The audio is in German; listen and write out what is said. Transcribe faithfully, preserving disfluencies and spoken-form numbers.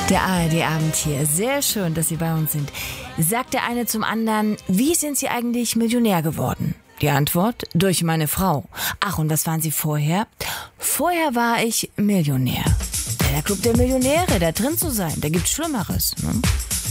Der A R D-Abend hier. Sehr schön, dass Sie bei uns sind. Sagt der eine zum anderen, wie sind Sie eigentlich Millionär geworden? Die Antwort, durch meine Frau. Ach, und was waren Sie vorher? Vorher war ich Millionär. Der Club der Millionäre, da drin zu sein, da gibt's Schlimmeres. Ne?